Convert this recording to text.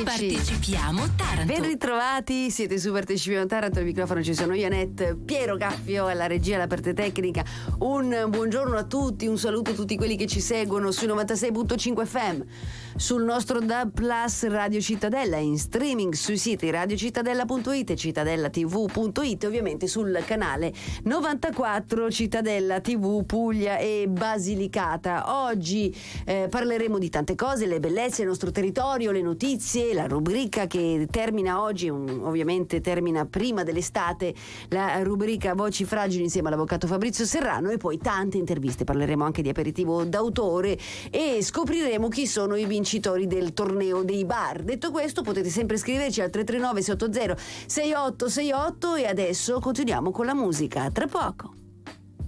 Partecipiamo Taranto. Ben ritrovati, siete su Partecipiamo Taranto, al microfono ci sono io, Annette, Piero Gaffio alla regia, alla parte tecnica. Un buongiorno a tutti, un saluto a tutti quelli che ci seguono sui 96.5 FM, sul nostro DAB Plus Radio Cittadella, in streaming sui siti radiocittadella.it e cittadellatv.it, ovviamente sul canale 94 Cittadella TV Puglia e Basilicata. Oggi parleremo di tante cose, le bellezze del nostro territorio, le notizie, la rubrica che termina oggi, ovviamente termina prima dell'estate, la rubrica Voci Fragili insieme all'avvocato Fabrizio Serrano, e poi tante interviste. Parleremo anche di aperitivo d'autore e scopriremo chi sono i vincitori del torneo dei bar. Detto questo, potete sempre scriverci al 339 680 6868 e adesso continuiamo con la musica. Tra poco.